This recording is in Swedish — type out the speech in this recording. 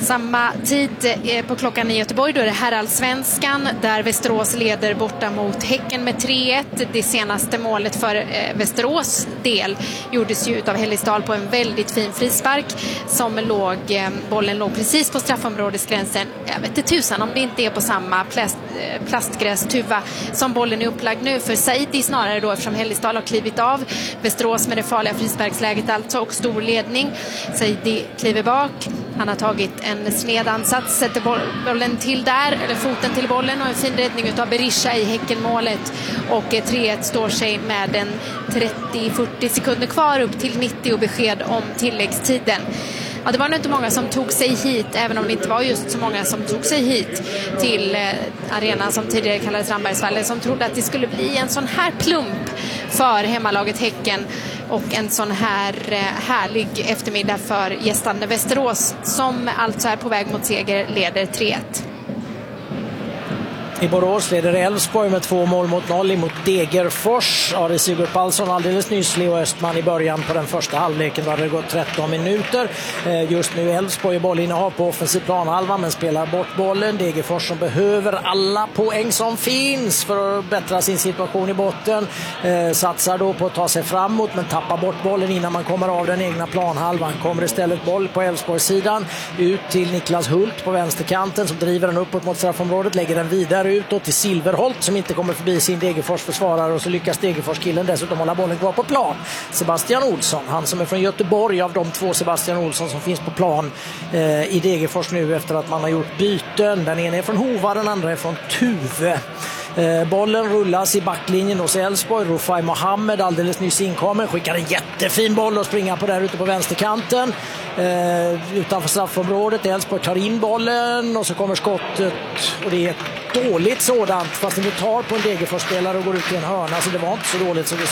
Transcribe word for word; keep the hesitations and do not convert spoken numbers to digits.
Samma tid på klockan i Göteborg, då är det herrallsvenskan där Västerås leder borta mot Häcken med tre ett. Det senaste målet för Västerås del gjordes ju av Hellisdal på en väldigt fin frispark som låg, bollen låg precis på straffområdesgränsen. Jag vet inte tusan om det inte är på samma plast, plastgrästuva som bollen är upplagd nu för Saidi snarare då, eftersom Hellisdal har klivit av. Västerås med det farliga frisparksläget alltså och stor ledning. Saidi kliver bak. Han har tagit en sned ansats, sätter bollen till där, eller foten till bollen, och en fin räddning utav Berisha i Häckenmålet. Och tre ett står sig med en trettio till fyrtio sekunder kvar upp till nittio och besked om tilläggstiden. Ja, det var nog inte många som tog sig hit, även om det inte var just så många som tog sig hit till eh, arenan som tidigare kallades Rambergsvallen, som trodde att det skulle bli en sån här plump för hemmalaget Häcken och en sån här eh, härlig eftermiddag för gästande Västerås, som alltså är på väg mot seger, leder tre ett. I Borås leder Elfsborg med två mål mot noll emot Degerfors. Ari Sigurd Palsson alldeles nyss, Leo Östman i början på den första halvleken. Då hade det gått tretton minuter. Just nu Elfsborg i bollinnehav på offensiv planhalva, men spelar bort bollen. Degerfors som behöver alla poäng som finns för att bättra sin situation i botten. Satsar då på att ta sig framåt, men tappar bort bollen innan man kommer av den egna planhalvan. Kommer istället boll på Elfsborgssidan ut till Niklas Hult på vänsterkanten, som driver den uppåt mot straffområdet, lägger den vidare utåt till Silverholt som inte kommer förbi sin Degerfors försvarare, och så lyckas Degerfors-killen dessutom hålla bollen kvar på plan. Sebastian Olsson, han som är från Göteborg, av de två Sebastian Olsson som finns på plan eh, i Degerfors nu efter att man har gjort byten. Den ena är från Hova, den andra är från Tuve. Eh, bollen rullas i backlinjen hos Elfsborg. Rufai Mohammed alldeles nyss inkommen, skickar en jättefin boll och springer på där ute på vänsterkanten eh, utanför straffområdet. Elfsborg tar in bollen och så kommer skottet, och det är ett dåligt sådant, fast det tar på en Degerfors-spelare och går ut i en hörna, så det var inte så dåligt som det